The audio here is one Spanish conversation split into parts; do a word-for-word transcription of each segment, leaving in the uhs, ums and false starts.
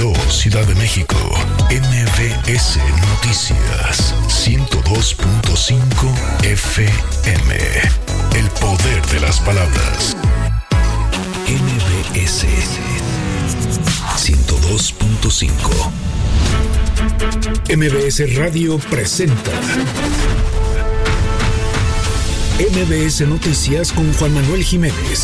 dos, Ciudad de México. M B S Noticias ciento dos punto cinco F M. El poder de las palabras. M B S ciento dos punto cinco. M B S Radio presenta M B S Noticias con Juan Manuel Jiménez.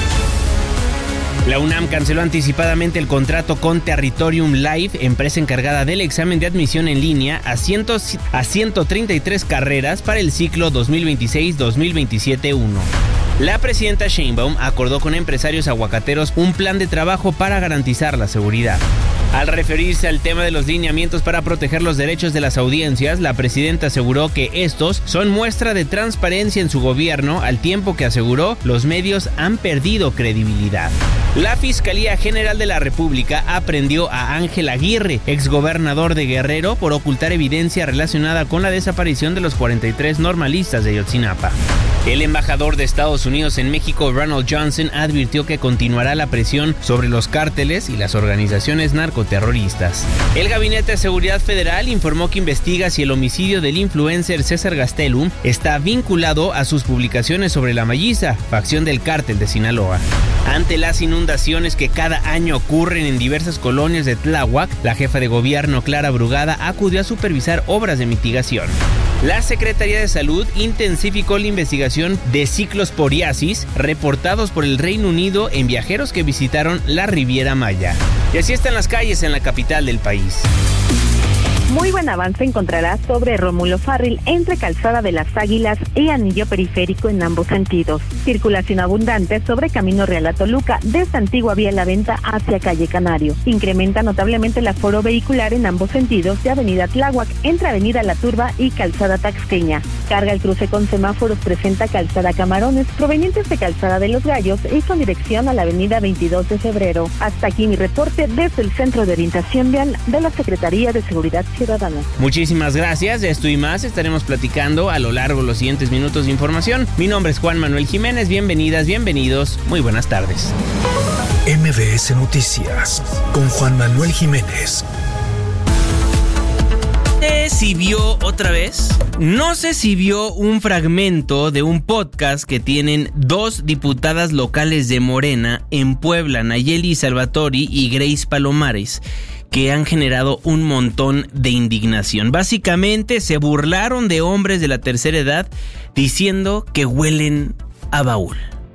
La UNAM canceló anticipadamente el contrato con Territorium Live, empresa encargada del examen de admisión en línea a, ciento, a ciento treinta y tres carreras para el ciclo dos mil veintiséis dos mil veintisiete uno. La presidenta Sheinbaum acordó con empresarios aguacateros un plan de trabajo para garantizar la seguridad. Al referirse al tema de los lineamientos para proteger los derechos de las audiencias, la presidenta aseguró que estos son muestra de transparencia en su gobierno, al tiempo que aseguró los medios han perdido credibilidad. La Fiscalía General de la República aprehendió a Ángel Aguirre, exgobernador de Guerrero, por ocultar evidencia relacionada con la desaparición de los cuarenta y tres normalistas de Ayotzinapa. El embajador de Estados Unidos en México, Ronald Johnson, advirtió que continuará la presión sobre los cárteles y las organizaciones narcoterroristas. El Gabinete de Seguridad Federal informó que investiga si el homicidio del influencer César Gastelum está vinculado a sus publicaciones sobre la Malliza, facción del cártel de Sinaloa. Ante las inundaciones que cada año ocurren en diversas colonias de Tláhuac, la jefa de gobierno, Clara Brugada, acudió a supervisar obras de mitigación. La Secretaría de Salud intensificó la investigación de ciclosporiasis reportados por el Reino Unido en viajeros que visitaron la Riviera Maya. Y así están las calles en la capital del país. Muy buen avance encontrarás sobre Rómulo Farril entre Calzada de las Águilas y Anillo Periférico en ambos sentidos. Circulación abundante sobre Camino Real a Toluca desde Antigua Vía La Venta hacia Calle Canario. Incrementa notablemente el aforo vehicular en ambos sentidos de Avenida Tláhuac entre Avenida La Turba y Calzada Taxqueña. Carga el cruce con semáforos, presenta Calzada Camarones provenientes de Calzada de los Gallos y con dirección a la Avenida veintidós de febrero. Hasta aquí mi reporte desde el Centro de Orientación Vial de la Secretaría de Seguridad Ciudadana. Muchísimas gracias, de esto y más estaremos platicando a lo largo de los siguientes minutos de información. Mi nombre es Juan Manuel Jiménez, bienvenidas, bienvenidos, muy buenas tardes. M B S Noticias con Juan Manuel Jiménez. Si vio otra vez, no sé si vio un fragmento de un podcast que tienen dos diputadas locales de Morena en Puebla, Nayeli Salvatori y Grace Palomares, que han generado un montón de indignación. Básicamente se burlaron de hombres de la tercera edad diciendo que huelen a baúl.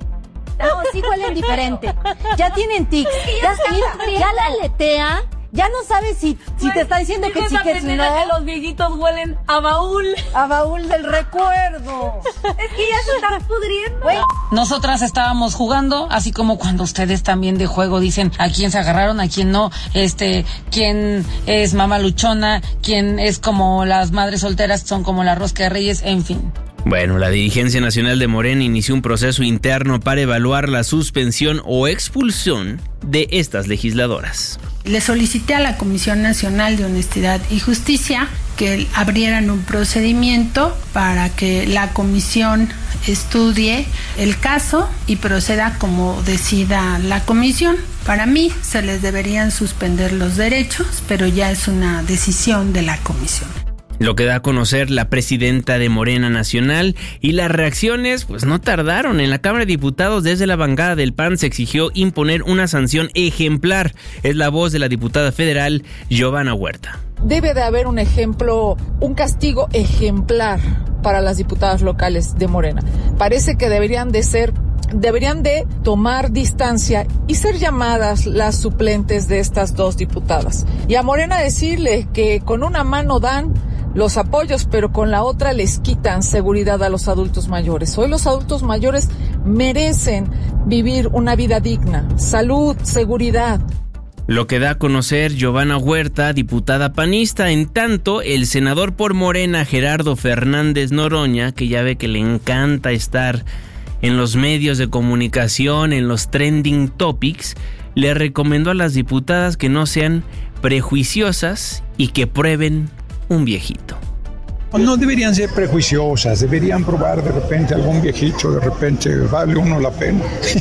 No, sí huelen diferente. Ya tienen tics. Ya, ya, ya la aletea. Ya no sabes si, si te está diciendo que sí, que si no. Que los viejitos huelen a baúl. A baúl del recuerdo. Es que ya se están pudriendo. Güey. Nosotras estábamos jugando, así como cuando ustedes también de juego dicen a quién se agarraron, a quién no, este, quién es mamá luchona, quién es como las madres solteras, son como la rosca de reyes, en fin. Bueno, la dirigencia nacional de Morena inició un proceso interno para evaluar la suspensión o expulsión de estas legisladoras. Le solicité a la Comisión Nacional de Honestidad y Justicia que abrieran un procedimiento para que la comisión estudie el caso y proceda como decida la comisión. Para mí se les deberían suspender los derechos, pero ya es una decisión de la comisión. Lo que da a conocer la presidenta de Morena Nacional, y las reacciones pues no tardaron. En la Cámara de Diputados, desde la bancada del P A N se exigió imponer una sanción ejemplar. Es la voz de la diputada federal Giovanna Huerta. Debe de haber un ejemplo, un castigo ejemplar para las diputadas locales de Morena. Parece que deberían de ser Deberían de tomar distancia y ser llamadas las suplentes de estas dos diputadas. Y a Morena decirle que con una mano dan los apoyos, pero con la otra les quitan seguridad a los adultos mayores. Hoy los adultos mayores merecen vivir una vida digna, salud, seguridad. Lo que da a conocer Giovanna Huerta, diputada panista. En tanto, el senador por Morena, Gerardo Fernández Noroña, que ya ve que le encanta estar en los medios de comunicación, en los trending topics, le recomendó a las diputadas que no sean prejuiciosas y que prueben un viejito. No deberían ser prejuiciosas, deberían probar de repente algún viejito, de repente vale uno la pena.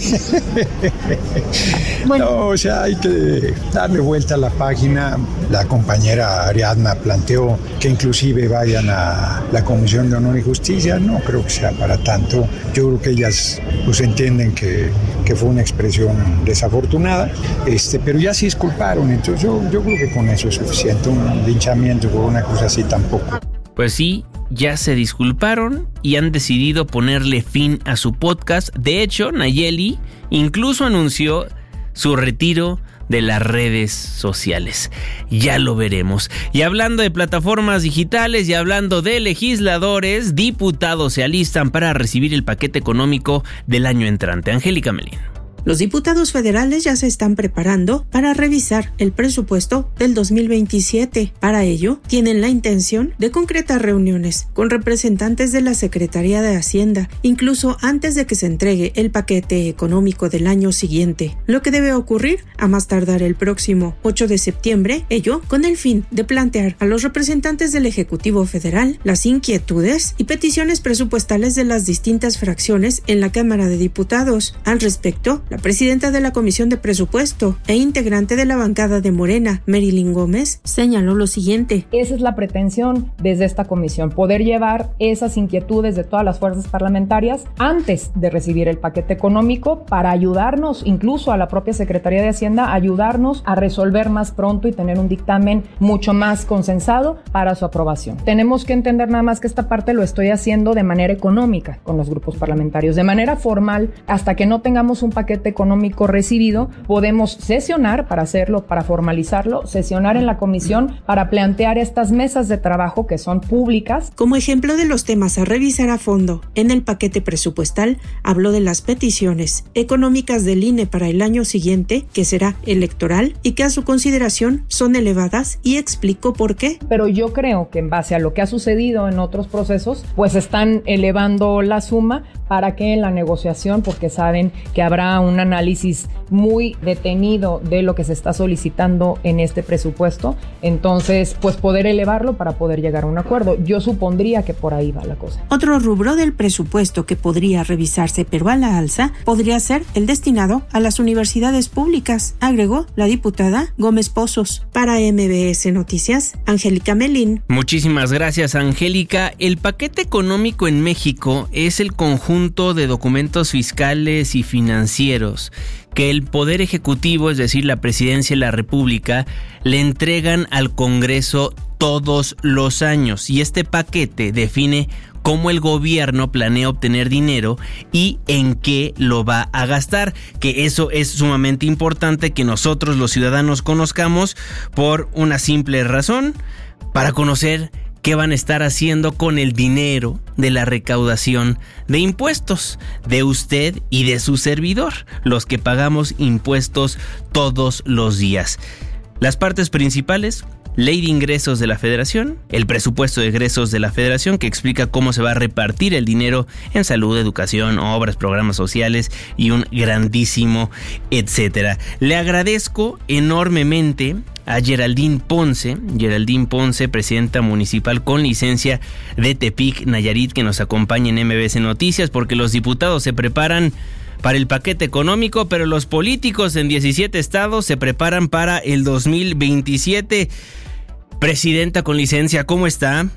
Bueno. No, o sea, hay que darle vuelta a la página. La compañera Ariadna planteó que inclusive vayan a la Comisión de Honor y Justicia. No creo que sea para tanto. Yo creo que ellas pues entienden que, que fue una expresión desafortunada, este, pero ya se disculparon. Entonces yo, yo creo que con eso es suficiente. Un linchamiento por una cosa así tampoco. Pues sí, ya se disculparon y han decidido ponerle fin a su podcast. De hecho, Nayeli incluso anunció su retiro de las redes sociales. Ya lo veremos. Y hablando de plataformas digitales y hablando de legisladores, diputados se alistan para recibir el paquete económico del año entrante. Angélica Melín. Los diputados federales ya se están preparando para revisar el presupuesto del dos mil veintisiete. Para ello, tienen la intención de concretar reuniones con representantes de la Secretaría de Hacienda, incluso antes de que se entregue el paquete económico del año siguiente, lo que debe ocurrir a más tardar el próximo ocho de septiembre, ello con el fin de plantear a los representantes del Ejecutivo Federal las inquietudes y peticiones presupuestales de las distintas fracciones en la Cámara de Diputados. Al respecto, la presidenta de la Comisión de Presupuesto e integrante de la bancada de Morena, Marilyn Gómez, señaló lo siguiente. Esa es la pretensión desde esta comisión, poder llevar esas inquietudes de todas las fuerzas parlamentarias antes de recibir el paquete económico para ayudarnos, incluso a la propia Secretaría de Hacienda, ayudarnos a resolver más pronto y tener un dictamen mucho más consensado para su aprobación. Tenemos que entender nada más que esta parte lo estoy haciendo de manera económica con los grupos parlamentarios. De manera formal, hasta que no tengamos un paquete económico recibido, podemos sesionar para hacerlo, para formalizarlo, sesionar en la comisión para plantear estas mesas de trabajo que son públicas. Como ejemplo de los temas a revisar a fondo en el paquete presupuestal, habló de las peticiones económicas del I N E para el año siguiente, que será electoral, y que a su consideración son elevadas, y explicó por qué. Pero yo creo que en base a lo que ha sucedido en otros procesos, pues están elevando la suma para que en la negociación, porque saben que habrá un análisis muy detenido de lo que se está solicitando en este presupuesto, entonces pues poder elevarlo para poder llegar a un acuerdo. Yo supondría que por ahí va la cosa. Otro rubro del presupuesto que podría revisarse pero a la alza podría ser el destinado a las universidades públicas, agregó la diputada Gómez Pozos. Para M B S Noticias, Angélica Melín. Muchísimas gracias, Angélica. El paquete económico en México es el conjunto de documentos fiscales y financieros que el Poder Ejecutivo, es decir, la Presidencia de la República, le entregan al Congreso todos los años. Y este paquete define cómo el gobierno planea obtener dinero y en qué lo va a gastar, que eso es sumamente importante que nosotros los ciudadanos conozcamos por una simple razón, para conocer qué van a estar haciendo con el dinero de la recaudación de impuestos de usted y de su servidor, los que pagamos impuestos todos los días. Las partes principales: Ley de Ingresos de la Federación, el presupuesto de egresos de la Federación, que explica cómo se va a repartir el dinero en salud, educación, obras, programas sociales y un grandísimo etcétera. Le agradezco enormemente a Geraldine Ponce, Geraldine Ponce, presidenta municipal con licencia de Tepic, Nayarit, que nos acompaña en M B S Noticias, porque los diputados se preparan para el paquete económico, pero los políticos en diecisiete estados se preparan para el dos mil veintisiete. Presidenta con licencia, ¿cómo está?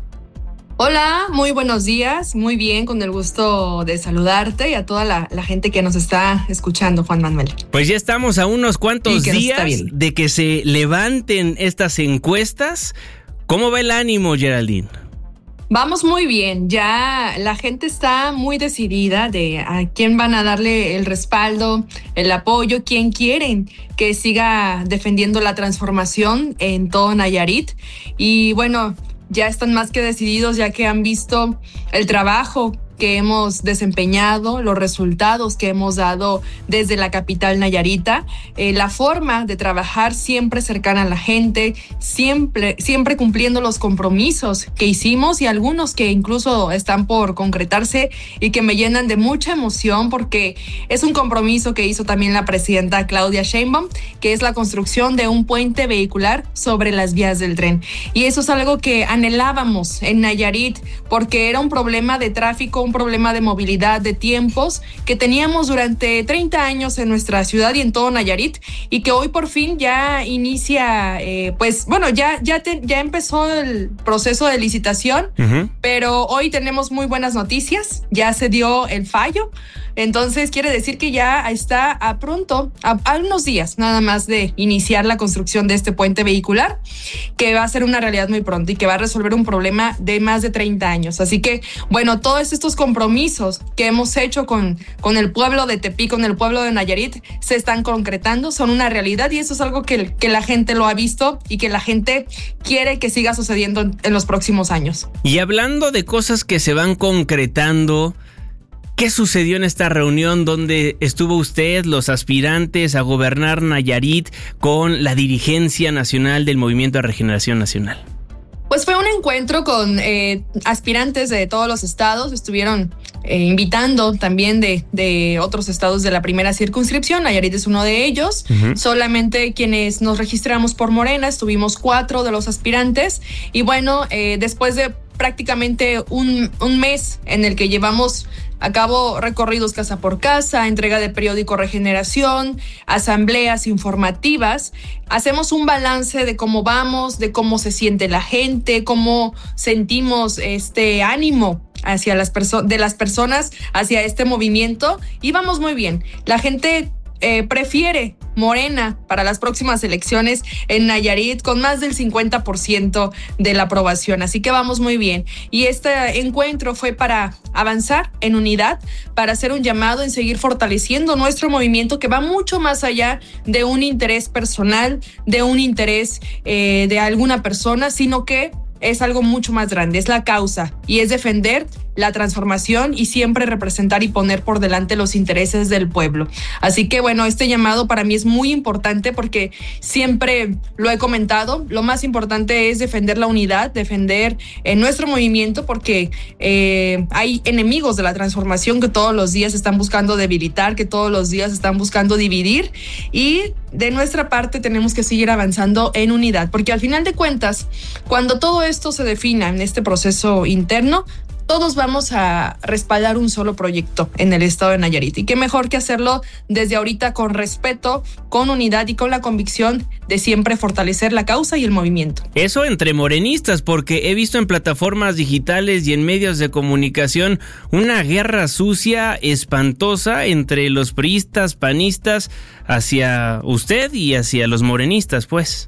Hola, muy buenos días, muy bien, con el gusto de saludarte y a toda la, la gente que nos está escuchando, Juan Manuel. Pues ya estamos a unos cuantos días de que se levanten estas encuestas. ¿Cómo va el ánimo, Geraldine? Vamos muy bien, ya la gente está muy decidida de a quién van a darle el respaldo, el apoyo, quién quieren que siga defendiendo la transformación en todo Nayarit. Y bueno, ya están más que decididos, ya que han visto el trabajo que hemos desempeñado, los resultados que hemos dado desde la capital Nayarita, eh, la forma de trabajar siempre cercana a la gente, siempre, siempre cumpliendo los compromisos que hicimos y algunos que incluso están por concretarse y que me llenan de mucha emoción porque es un compromiso que hizo también la presidenta Claudia Sheinbaum, que es la construcción de un puente vehicular sobre las vías del tren. Y eso es algo que anhelábamos en Nayarit porque era un problema de tráfico, un problema de movilidad, de tiempos que teníamos durante treinta años en nuestra ciudad y en todo Nayarit y que hoy por fin ya inicia, eh, pues bueno, ya, ya, te, ya empezó el proceso de licitación, uh-huh. pero hoy tenemos muy buenas noticias, ya se dio el fallo. Entonces quiere decir que ya está a pronto, a, a unos días nada más de iniciar la construcción de este puente vehicular, que va a ser una realidad muy pronto y que va a resolver un problema de más de treinta años. Así que, bueno, todos estos compromisos que hemos hecho con, con el pueblo de Tepic, con el pueblo de Nayarit, se están concretando, son una realidad y eso es algo que, que la gente lo ha visto y que la gente quiere que siga sucediendo en, en los próximos años. Y hablando de cosas que se van concretando, ¿qué sucedió en esta reunión donde estuvo usted, los aspirantes a gobernar Nayarit, con la dirigencia nacional del Movimiento de Regeneración Nacional? Pues fue un encuentro con eh, aspirantes de todos los estados, estuvieron eh, invitando también de, de otros estados de la primera circunscripción, Nayarit es uno de ellos, uh-huh. solamente quienes nos registramos por Morena, estuvimos cuatro de los aspirantes y bueno, eh, después de prácticamente un, un mes en el que llevamos a cabo recorridos casa por casa, entrega de periódico Regeneración, asambleas informativas. Hacemos un balance de cómo vamos, de cómo se siente la gente, cómo sentimos este ánimo hacia las perso- de las personas hacia este movimiento y vamos muy bien. La gente eh, prefiere Morena para las próximas elecciones en Nayarit con más del cincuenta por ciento de la aprobación, así que vamos muy bien. Y este encuentro fue para avanzar en unidad, para hacer un llamado en seguir fortaleciendo nuestro movimiento que va mucho más allá de un interés personal, de un interés eh, de alguna persona, sino que es algo mucho más grande, es la causa y es defender la transformación y siempre representar y poner por delante los intereses del pueblo. Así que bueno, este llamado para mí es muy importante porque siempre lo he comentado, lo más importante es defender la unidad, defender eh, nuestro movimiento porque eh, hay enemigos de la transformación que todos los días están buscando debilitar, que todos los días están buscando dividir y de nuestra parte tenemos que seguir avanzando en unidad porque al final de cuentas, cuando todo esto se defina en este proceso interno, todos vamos a respaldar un solo proyecto en el estado de Nayarit. Y qué mejor que hacerlo desde ahorita con respeto, con unidad y con la convicción de siempre fortalecer la causa y el movimiento. Eso entre morenistas, porque he visto en plataformas digitales y en medios de comunicación una guerra sucia, espantosa entre los priistas, panistas, hacia usted y hacia los morenistas, pues.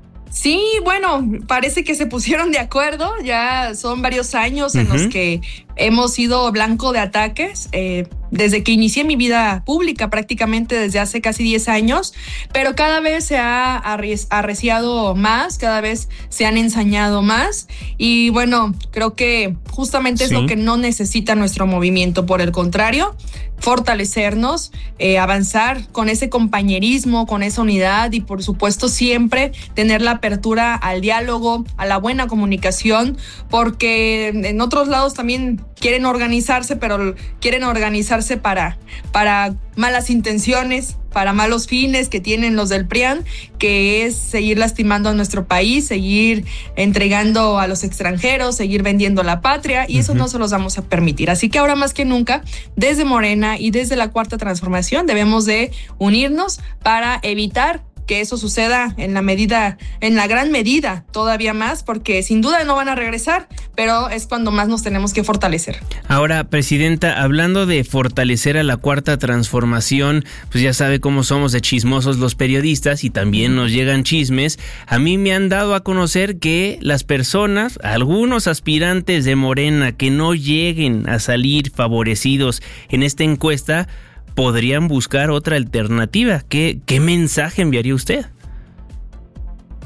Sí, bueno, parece que se pusieron de acuerdo, ya son varios años en uh-huh. los que hemos sido blanco de ataques, eh, desde que inicié mi vida pública, prácticamente desde hace casi diez años, pero cada vez se ha arreciado más, cada vez se han ensañado más y bueno, creo que justamente sí. es lo que no necesita nuestro movimiento, por el contrario, fortalecernos, eh, avanzar con ese compañerismo, con esa unidad y por supuesto siempre tener la apertura al diálogo, a la buena comunicación, porque en otros lados también quieren organizarse, pero quieren organizarse para, para malas intenciones, para malos fines que tienen los del P R I A N, que es seguir lastimando a nuestro país, seguir entregando a los extranjeros, seguir vendiendo la patria, y uh-huh. eso no se los vamos a permitir. Así que ahora más que nunca, desde Morena y desde la Cuarta Transformación, debemos de unirnos para evitar que eso suceda en la medida, en la gran medida todavía más, porque sin duda no van a regresar, pero es cuando más nos tenemos que fortalecer. Ahora, Presidenta, hablando de fortalecer a la Cuarta Transformación, pues ya sabe cómo somos de chismosos los periodistas y también nos llegan chismes. A mí me han dado a conocer que las personas, algunos aspirantes de Morena que no lleguen a salir favorecidos en esta encuesta, podrían buscar otra alternativa. ¿Qué, qué mensaje enviaría usted?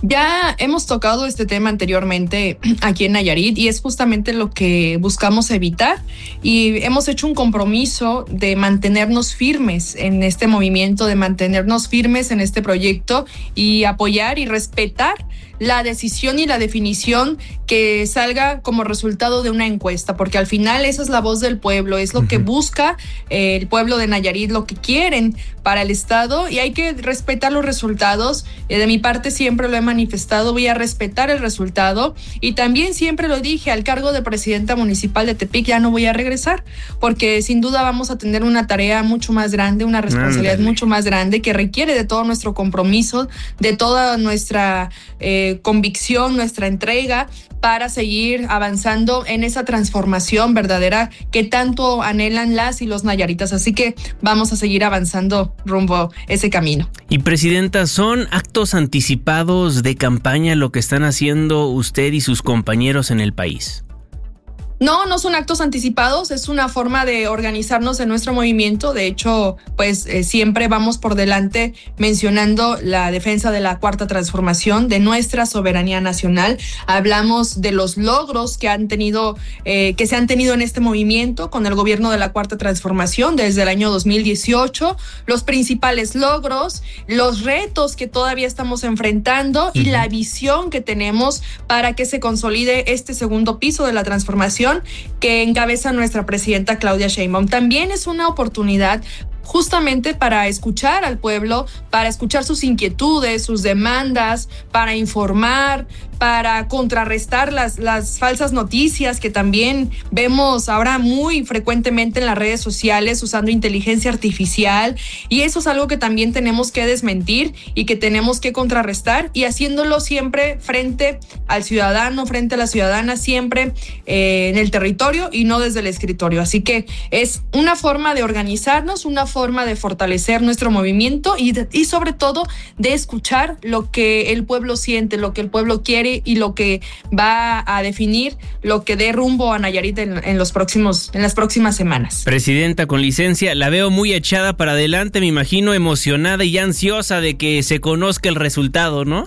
Ya hemos tocado este tema anteriormente aquí en Nayarit y es justamente lo que buscamos evitar, y hemos hecho un compromiso de mantenernos firmes en este movimiento, de mantenernos firmes en este proyecto y apoyar y respetar la decisión y la definición que salga como resultado de una encuesta, porque al final esa es la voz del pueblo, es lo uh-huh. que busca eh, el pueblo de Nayarit, lo que quieren para el estado, y hay que respetar los resultados. Eh, de mi parte siempre lo he manifestado, voy a respetar el resultado, y también siempre lo dije, al cargo de presidenta municipal de Tepic ya no voy a regresar, porque sin duda vamos a tener una tarea mucho más grande, una responsabilidad Ándale. mucho más grande, que requiere de todo nuestro compromiso, de toda nuestra eh, convicción, nuestra entrega, para seguir avanzando en esa transformación verdadera que tanto anhelan las y los nayaritas. Así que vamos a seguir avanzando rumbo a ese camino. Y presidenta, ¿son actos anticipados de campaña lo que están haciendo usted y sus compañeros en el país? No, no son actos anticipados, es una forma de organizarnos en nuestro movimiento. De hecho, pues eh, siempre vamos por delante mencionando la defensa de la Cuarta Transformación, de nuestra soberanía nacional. Hablamos de los logros que han tenido, eh, que se han tenido en este movimiento con el gobierno de la Cuarta Transformación desde el año dos mil dieciocho, los principales logros, los retos que todavía estamos enfrentando uh-huh. y la visión que tenemos para que se consolide este segundo piso de la transformación que encabeza nuestra presidenta Claudia Sheinbaum. También es una oportunidad justamente para escuchar al pueblo, para escuchar sus inquietudes, sus demandas, para informar, para contrarrestar las, las falsas noticias que también vemos ahora muy frecuentemente en las redes sociales usando inteligencia artificial, y eso es algo que también tenemos que desmentir y que tenemos que contrarrestar, y haciéndolo siempre frente al ciudadano, frente a la ciudadana, siempre eh, en el territorio y no desde el escritorio. Así que es una forma de organizarnos, una forma de fortalecer nuestro movimiento y, de, y sobre todo de escuchar lo que el pueblo siente, lo que el pueblo quiere y lo que va a definir lo que dé rumbo a Nayarit en, en los próximos, en las próximas semanas. Presidenta, con licencia, la veo muy echada para adelante, me imagino emocionada y ya ansiosa de que se conozca el resultado, ¿no?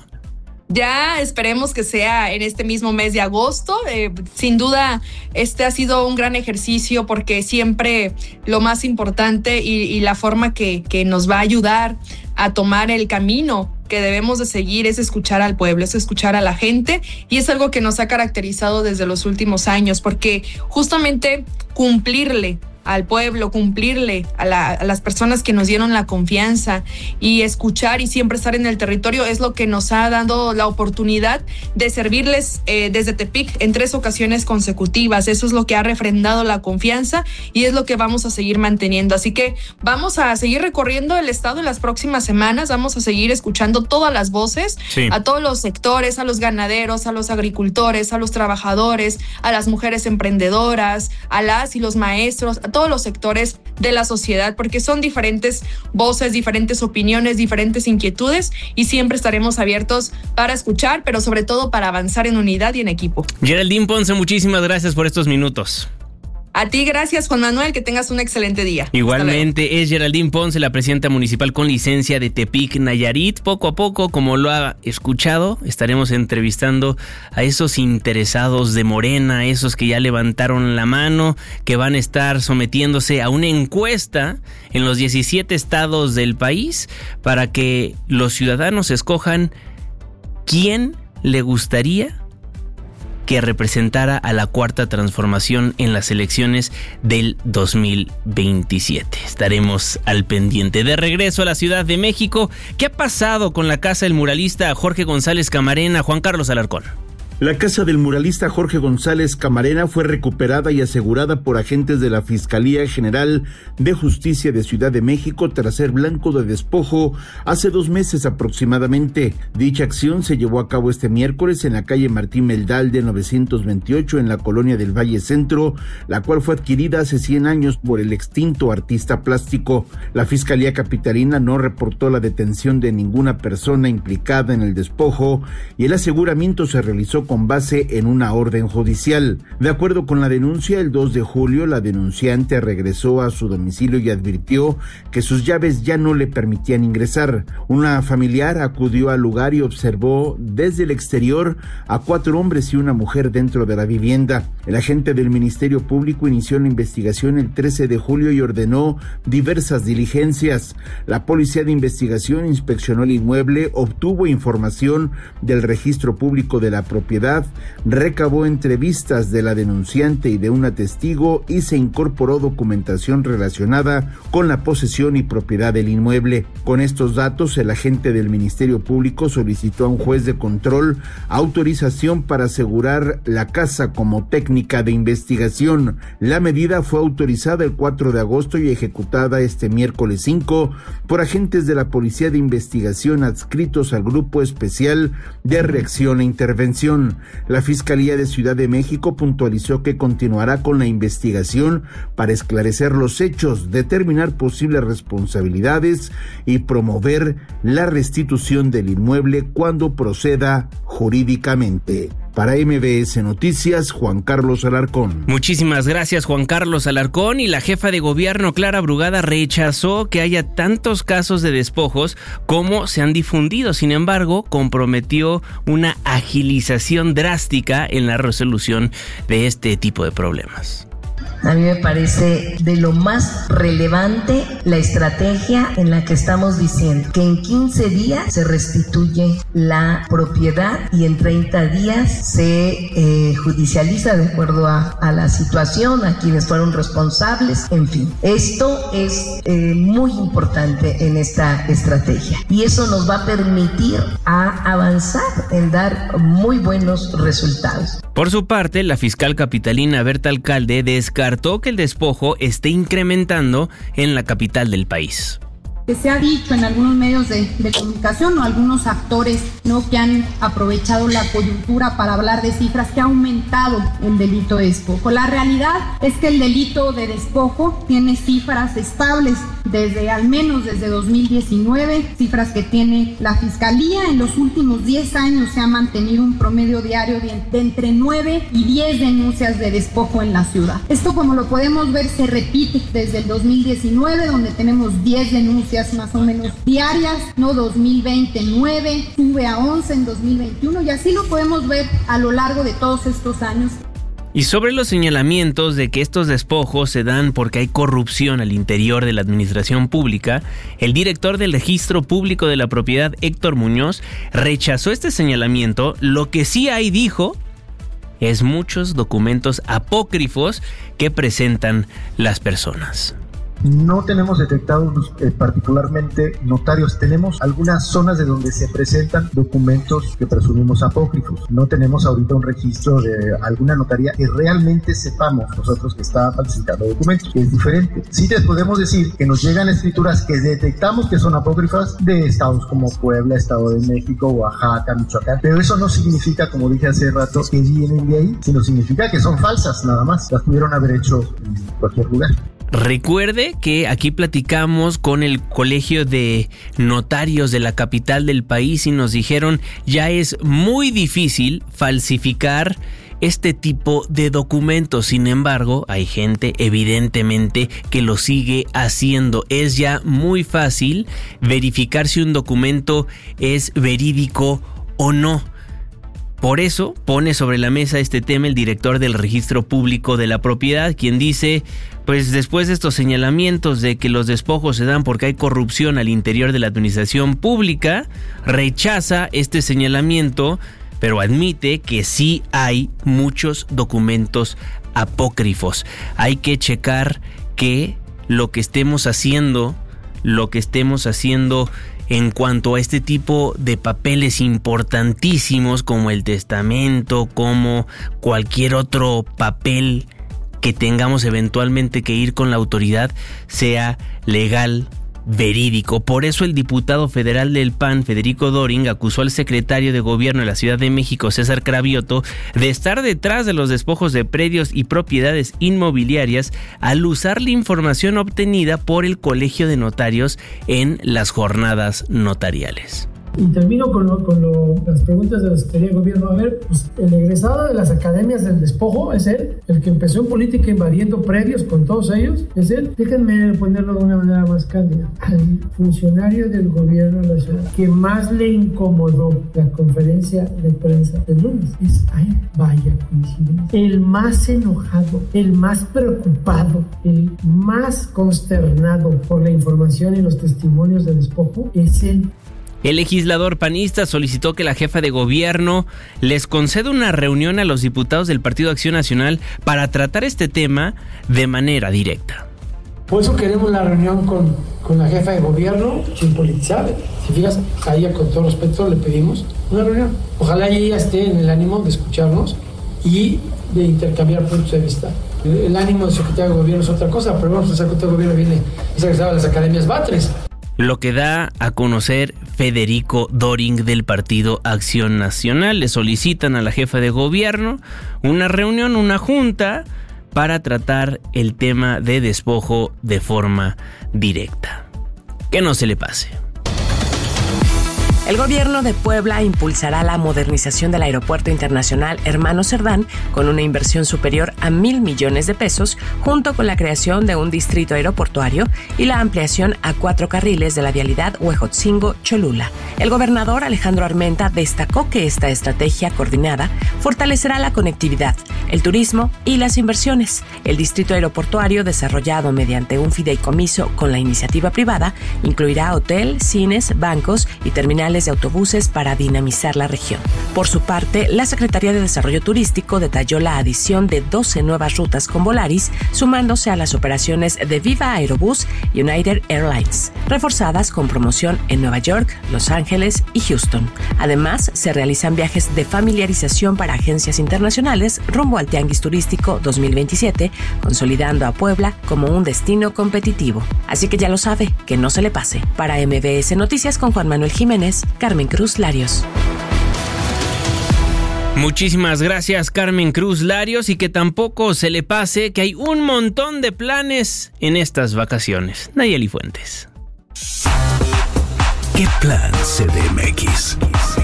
Ya esperemos que sea en este mismo mes de agosto. Eh, sin duda, este ha sido un gran ejercicio porque siempre lo más importante y, y la forma que, que nos va a ayudar a tomar el camino que debemos de seguir es escuchar al pueblo, es escuchar a la gente, y es algo que nos ha caracterizado desde los últimos años, porque justamente cumplirle al pueblo, cumplirle a, la, a las personas que nos dieron la confianza y escuchar y siempre estar en el territorio es lo que nos ha dado la oportunidad de servirles eh, desde Tepic en tres ocasiones consecutivas. Eso es lo que ha refrendado la confianza y es lo que vamos a seguir manteniendo. Así que vamos a seguir recorriendo el estado en las próximas semanas, vamos a seguir escuchando todas las voces, sí. a todos los sectores, a los ganaderos, a los agricultores, a los trabajadores, a las mujeres emprendedoras, a las y los maestros, a todos los sectores de la sociedad, porque son diferentes voces, diferentes opiniones, diferentes inquietudes, y siempre estaremos abiertos para escuchar, pero sobre todo para avanzar en unidad y en equipo. Geraldine Ponce, muchísimas gracias por estos minutos. A ti, gracias, Juan Manuel, que tengas un excelente día. Igualmente, es Geraldine Ponce, la presidenta municipal con licencia de Tepic, Nayarit. Poco a poco, como lo ha escuchado, estaremos entrevistando a esos interesados de Morena, esos que ya levantaron la mano, que van a estar sometiéndose a una encuesta en los diecisiete estados del país para que los ciudadanos escojan quién le gustaría que representara a la Cuarta Transformación en las elecciones del dos mil veintisiete. Estaremos al pendiente. De regreso a la Ciudad de México, ¿qué ha pasado con la casa del muralista Jorge González Camarena? Juan Carlos Alarcón. La casa del muralista Jorge González Camarena fue recuperada y asegurada por agentes de la Fiscalía General de Justicia de Ciudad de México tras ser blanco de despojo hace dos meses aproximadamente. Dicha acción se llevó a cabo este miércoles en la calle Martín Meldal de novecientos veintiocho en la colonia del Valle Centro, la cual fue adquirida hace cien años por el extinto artista plástico. La Fiscalía Capitalina no reportó la detención de ninguna persona implicada en el despojo y el aseguramiento se realizó inició con base en una orden judicial. De acuerdo con la denuncia, el dos de julio la denunciante regresó a su domicilio y advirtió que sus llaves ya no le permitían ingresar. Una familiar acudió al lugar y observó desde el exterior a cuatro hombres y una mujer dentro de la vivienda. El agente del Ministerio Público inició la investigación el trece de julio y ordenó diversas diligencias. La Policía de Investigación inspeccionó el inmueble, obtuvo información del registro público de la propiedad, recabó entrevistas de la denunciante y de una testigo y se incorporó documentación relacionada con la posesión y propiedad del inmueble. Con estos datos, el agente del Ministerio Público solicitó a un juez de control autorización para asegurar la casa como técnica de investigación. La medida fue autorizada el cuatro de agosto y ejecutada este miércoles cinco por agentes de la Policía de Investigación adscritos al Grupo Especial de Reacción e Intervención. La Fiscalía de Ciudad de México puntualizó que continuará con la investigación para esclarecer los hechos, determinar posibles responsabilidades y promover la restitución del inmueble cuando proceda jurídicamente. Para M B S Noticias, Juan Carlos Alarcón. Muchísimas gracias, Juan Carlos Alarcón. Y la jefa de gobierno, Clara Brugada, rechazó que haya tantos casos de despojos como se han difundido. Sin embargo, comprometió una agilización drástica en la resolución de este tipo de problemas. A mí me parece de lo más relevante la estrategia en la que estamos diciendo que en quince días se restituye la propiedad y en treinta días se eh, judicializa de acuerdo a, a la situación, a quienes fueron responsables, en fin. Esto es eh, muy importante en esta estrategia y eso nos va a permitir a avanzar en dar muy buenos resultados. Por su parte, la fiscal capitalina Berta Alcalde descartó que el despojo esté incrementando en la capital del país. Que se ha dicho en algunos medios de, de comunicación o algunos actores, ¿no?, que han aprovechado la coyuntura para hablar de cifras, que ha aumentado el delito de despojo. La realidad es que el delito de despojo tiene cifras estables desde al menos desde dos mil diecinueve, cifras que tiene la Fiscalía. En los últimos diez años se ha mantenido un promedio diario de, de entre nueve y diez denuncias de despojo en la ciudad. Esto, como lo podemos ver, se repite desde el dos mil diecinueve, donde tenemos diez denuncias más o menos diarias, no dos mil veinte nueve, sube a once en dos mil veintiuno y así lo podemos ver a lo largo de todos estos años. Y sobre los señalamientos de que estos despojos se dan porque hay corrupción al interior de la administración pública, el director del Registro Público de la Propiedad, Héctor Muñoz, rechazó este señalamiento. Lo que sí hay, dijo, es muchos documentos apócrifos que presentan las personas. No tenemos detectados eh, particularmente notarios. Tenemos algunas zonas de donde se presentan documentos que presumimos apócrifos. No tenemos ahorita un registro de alguna notaría que realmente sepamos nosotros que está falsificando documentos, que es diferente. Sí les podemos decir que nos llegan escrituras que detectamos que son apócrifas de estados como Puebla, Estado de México, Oaxaca, Michoacán, pero eso no significa, como dije hace rato, que vienen de ahí, sino significa que son falsas nada más. Las pudieron haber hecho en cualquier lugar. Recuerde que aquí platicamos con el Colegio de Notarios de la capital del país y nos dijeron ya es muy difícil falsificar este tipo de documentos. Sin embargo, hay gente evidentemente que lo sigue haciendo. Es ya muy fácil verificar si un documento es verídico o no. Por eso pone sobre la mesa este tema el director del Registro Público de la Propiedad, quien dice, pues después de estos señalamientos de que los despojos se dan porque hay corrupción al interior de la administración pública, rechaza este señalamiento, pero admite que sí hay muchos documentos apócrifos. Hay que checar que lo que estemos haciendo, lo que estemos haciendo en cuanto a este tipo de papeles importantísimos como el testamento, como cualquier otro papel que tengamos eventualmente que ir con la autoridad, sea legal, verídico. Por eso el diputado federal del P A N, Federico Doring, acusó al secretario de Gobierno de la Ciudad de México, César Cravioto, de estar detrás de los despojos de predios y propiedades inmobiliarias al usar la información obtenida por el Colegio de Notarios en las jornadas notariales. Y termino con, lo, con lo, las preguntas de la Secretaría de Gobierno. A ver, pues el egresado de las academias del despojo es él, el que empezó en política invadiendo predios con todos ellos, es él. Déjenme ponerlo de una manera más cándida. Al funcionario del gobierno de la ciudad que más le incomodó la conferencia de prensa del lunes es a él. Vaya coincidencia. El más enojado, el más preocupado, el más consternado por la información y los testimonios del despojo es él. El legislador panista solicitó que la jefa de gobierno les conceda una reunión a los diputados del Partido Acción Nacional para tratar este tema de manera directa. Por eso queremos la reunión con, con la jefa de gobierno, sin politizar. Si fijas, a ella con todo respeto le pedimos una reunión. Ojalá ella esté en el ánimo de escucharnos y de intercambiar puntos de vista. El ánimo del secretario de gobierno es otra cosa, pero bueno, el secretario de gobierno viene y se egresaba a las academias Batres. Lo que da a conocer Federico Doring del Partido Acción Nacional. Le solicitan a la jefa de gobierno una reunión, una junta, para tratar el tema de despojo de forma directa. Que no se le pase. El gobierno de Puebla impulsará la modernización del Aeropuerto Internacional Hermano Cerdán con una inversión superior a mil millones de pesos, junto con la creación de un distrito aeroportuario y la ampliación a cuatro carriles de la vialidad Huejotzingo-Cholula. El gobernador Alejandro Armenta destacó que esta estrategia coordinada fortalecerá la conectividad, el turismo y las inversiones. El distrito aeroportuario, desarrollado mediante un fideicomiso con la iniciativa privada, incluirá hotel, cines, bancos y terminales de autobuses para dinamizar la región. Por su parte, la Secretaría de Desarrollo Turístico detalló la adición de doce nuevas rutas con Volaris, sumándose a las operaciones de Viva Aerobús y United Airlines, reforzadas con promoción en Nueva York, Los Ángeles y Houston. Además, se realizan viajes de familiarización para agencias internacionales rumbo al Tianguis Turístico dos mil veintisiete, consolidando a Puebla como un destino competitivo. Así que ya lo sabe, que no se le pase. Para M B S Noticias con Juan Manuel Jiménez, Carmen Cruz Larios. Muchísimas gracias, Carmen Cruz Larios, y que tampoco se le pase que hay un montón de planes en estas vacaciones. Nayeli Fuentes. ¿Qué plan C D M X?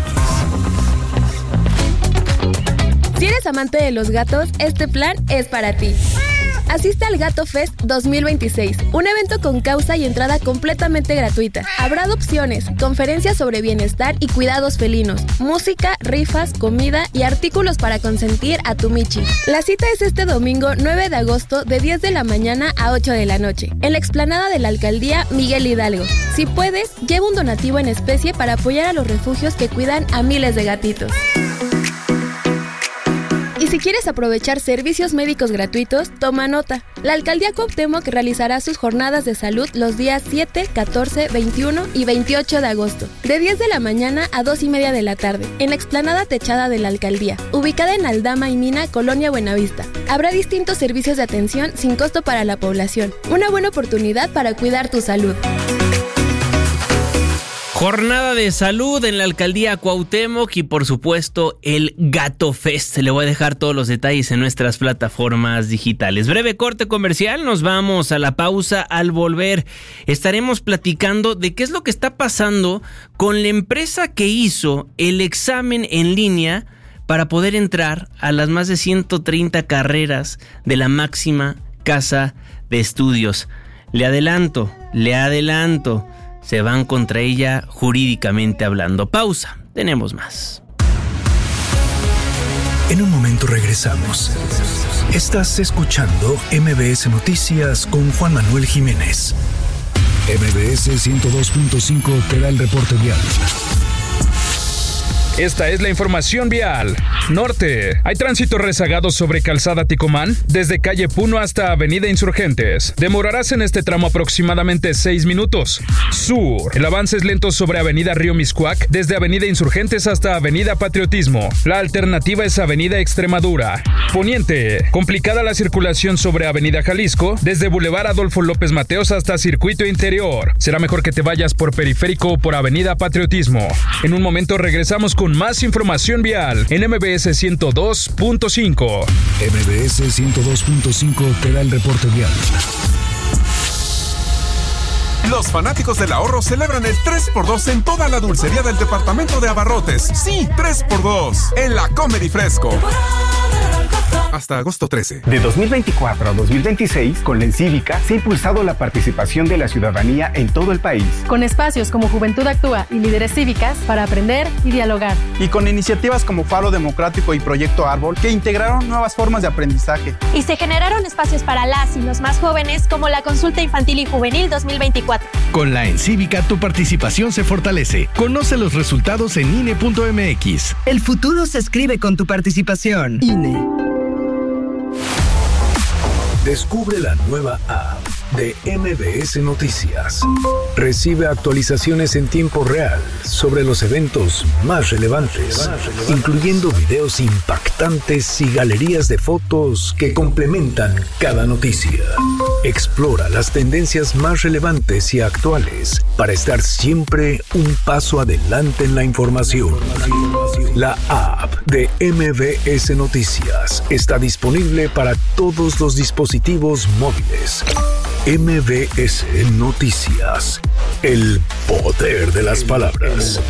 Si eres amante de los gatos, este plan es para ti. Asiste al Gato Fest dos mil veintiséis, un evento con causa y entrada completamente gratuita. Habrá adopciones, conferencias sobre bienestar y cuidados felinos, música, rifas, comida y artículos para consentir a tu Michi. La cita es este domingo nueve de agosto de diez de la mañana a ocho de la noche, en la explanada de la Alcaldía Miguel Hidalgo. Si puedes, lleva un donativo en especie para apoyar a los refugios que cuidan a miles de gatitos. Y si quieres aprovechar servicios médicos gratuitos, toma nota. La Alcaldía Cuauhtémoc realizará sus jornadas de salud los días siete, catorce, veintiuno y veintiocho de agosto, de diez de la mañana a dos y media de la tarde, en la explanada techada de la Alcaldía, ubicada en Aldama y Mina, Colonia Buenavista. Habrá distintos servicios de atención sin costo para la población. Una buena oportunidad para cuidar tu salud. Jornada de salud en la Alcaldía Cuauhtémoc y por supuesto el Gato Fest. Le voy a dejar todos los detalles en nuestras plataformas digitales. Breve corte comercial, nos vamos a la pausa. Al volver estaremos platicando de qué es lo que está pasando con la empresa que hizo el examen en línea para poder entrar a las más de ciento treinta carreras de la máxima casa de estudios. Le adelanto, le adelanto. Se van contra ella jurídicamente hablando. Pausa, tenemos más. En un momento regresamos. Estás escuchando M B S Noticias con Juan Manuel Jiménez. M B S ciento dos punto cinco te da el reporte vial. Esta es la información vial. Norte. Hay tránsito rezagado sobre Calzada Ticomán, desde calle Puno hasta Avenida Insurgentes. Demorarás en este tramo aproximadamente seis minutos. Sur. El avance es lento sobre Avenida Río Miscuac, desde Avenida Insurgentes hasta Avenida Patriotismo. La alternativa es Avenida Extremadura. Poniente. Complicada la circulación sobre Avenida Jalisco, desde Boulevard Adolfo López Mateos hasta Circuito Interior. Será mejor que te vayas por Periférico o por Avenida Patriotismo. En un momento regresamos con más información vial en M B S ciento dos punto cinco. M B S ciento dos punto cinco te da el reporte vial. Los fanáticos del ahorro celebran el tres por dos en toda la dulcería del departamento de abarrotes. Sí, tres por dos en la Comedy Fresco. Hasta agosto trece. De dos mil veinticuatro a dos mil veintiséis, con la Encívica se ha impulsado la participación de la ciudadanía en todo el país. Con espacios como Juventud Actúa y Líderes Cívicas para aprender y dialogar. Y con iniciativas como Faro Democrático y Proyecto Árbol que integraron nuevas formas de aprendizaje. Y se generaron espacios para las y los más jóvenes como la Consulta Infantil y Juvenil dos mil veinticuatro. Con la Encívica tu participación se fortalece. Conoce los resultados en I N E punto M X. El futuro se escribe con tu participación. I N E. Descubre la nueva app de M B S Noticias. Recibe actualizaciones en tiempo real sobre los eventos más relevantes, incluyendo videos impactantes y galerías de fotos que complementan cada noticia. Explora las tendencias más relevantes y actuales para estar siempre un paso adelante en la información. La app de M B S Noticias está disponible para todos los dispositivos móviles. M B S Noticias. El poder de las palabras.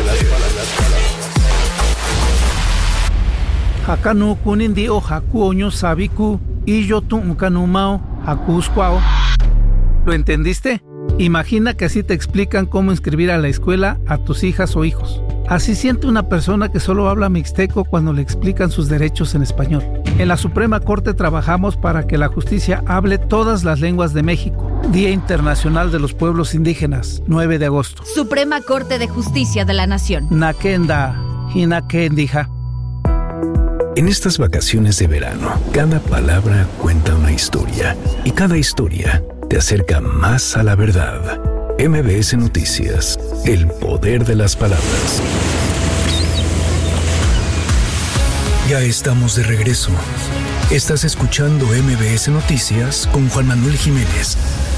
Hakanu kunindi o haku oño sabiku y yo tu unkanumao haku squao. ¿Lo entendiste? Imagina que así te explican cómo inscribir a la escuela a tus hijas o hijos. Así siente una persona que solo habla mixteco cuando le explican sus derechos en español. En la Suprema Corte trabajamos para que la justicia hable todas las lenguas de México. Día Internacional de los Pueblos Indígenas, nueve de agosto. Suprema Corte de Justicia de la Nación. Nakenda, Hinakendija. En estas vacaciones de verano, cada palabra cuenta una historia y cada historia te acerca más a la verdad. M B S Noticias, el poder de las palabras. Ya estamos de regreso. Estás escuchando M B S Noticias con Juan Manuel Jiménez.